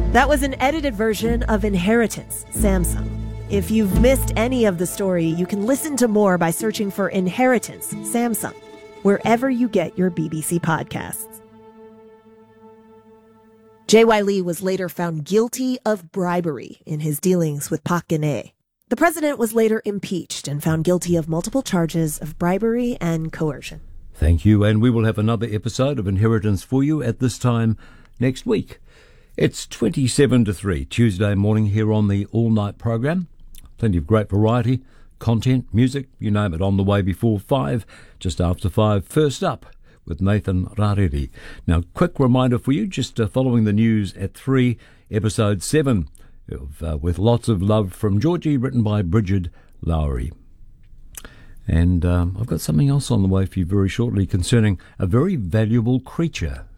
That was an edited version of Inheritance, Samsung. If you've missed any of the story, you can listen to more by searching for Inheritance, Samsung, wherever you get your BBC podcasts. J.Y. Lee was later found guilty of bribery in his dealings with Park Geun-hye. The president was later impeached and found guilty of multiple charges of bribery and coercion. Thank you, and we will have another episode of Inheritance for you at this time next week. It's 27 to 3, Tuesday morning here on the all-night program. Plenty of great variety, content, music, you name it, on the way before 5, just after 5. First up with Nathan Rarere. Now, quick reminder for you, just following the news at 3, episode 7, with Lots of Love from Georgie, written by Bridget Lowry. And I've got something else on the way for you very shortly concerning a very valuable creature